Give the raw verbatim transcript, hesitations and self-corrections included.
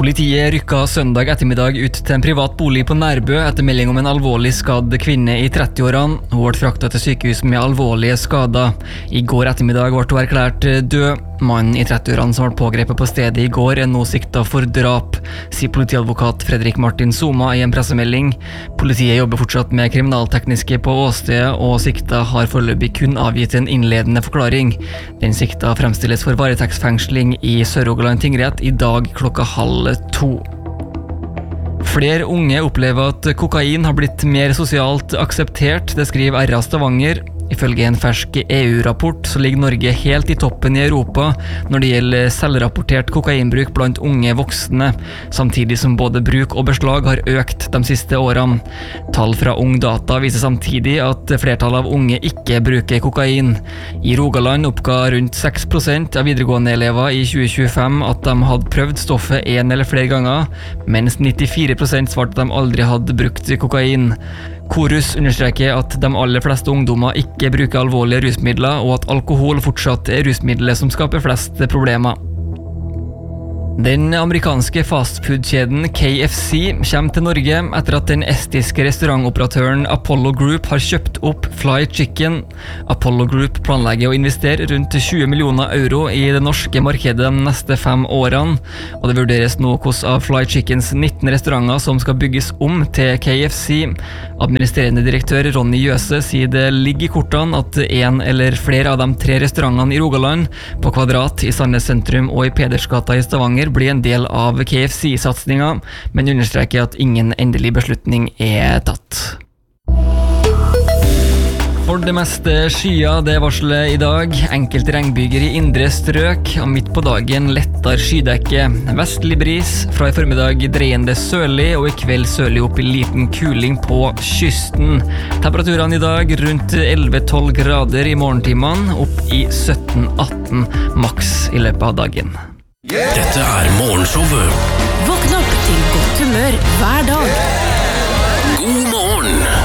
Politiet rykka søndag ettermiddag ut til en privat bolig på Nærbø etter melding om en alvorlig skadd kvinne i trettiårene. Hun ble fraktet til sykehus med alvorlige skader. I går ettermiddag ble hun erklært død. Mannen i trettiårene som ble pågrepet på stedet i går er nå siktet for drap, sier politiadvokat Fredrik Martin Soma i en pressemelding. Politiet jobber fortsatt med kriminaltekniske på åstedet, og sikta har foreløpig kun avgitt en innledende forklaring. Den sikta fremstilles for varetektsfengsling i Sør-Rogaland tingrett i dag klokka halv to. Flere unge opplever at kokain har blitt mer sosialt akseptert, det skriver R A Stavanger. Ifølge en fersk E U-rapport så ligger Norge helt i toppen i Europa når det gjelder selvrapportert kokainbruk blant unge voksne, samtidig som både bruk og beslag har økt de siste årene. Tall fra Ungdata viser samtidig at flertallet av unge ikke bruker kokain. I Rogaland oppga rundt seks prosent av videregående elever i tjue tjuefem at de hadde prøvd stoffet en eller flere ganger, mens nittifire prosent svarte at de aldri hadde brukt kokain. Korus understreker at de aller fleste ungdommer ikke bruker alvorlige rusmidler, og at alkohol fortsatt er rusmiddelet som skaper flest problemer. Den amerikanske fastfood-kjeden K F C kommer til Norge etter at den estiske restaurantoperatøren Apollo Group har kjøpt opp Fly Chicken. Apollo Group planlegger å investere rundt tjue millioner euro i det norske markedet de neste fem årene, og det vurderes nå hvordan av Fly Chickens nitten restauranter som skal bygges om til K F C. Administrerende direktør Ronny Jøse sier det ligger i kortene at en eller flere av de tre restaurantene i Rogaland, på Kvadrat i Sandnes sentrum og i Pedersgata i Stavanger blir en del av K F C-satsninga, men understreker at ingen endelig beslutning er tatt. For det meste skyer det varslet i dag. Enkelte regnbyger i indre strøk, og midt på dagen lettere skydekke. Vestlig bris, fra i formiddag dreiende sørlig, og i kveld sørlig opp i liten kuling på kysten. Temperaturene i dag rundt elleve til tolv grader i morgentimene, opp i sytten til atten maks i løpet av dagen. Dette er morgenshowet. Våkn opp til godt humør hver dag. God morgen.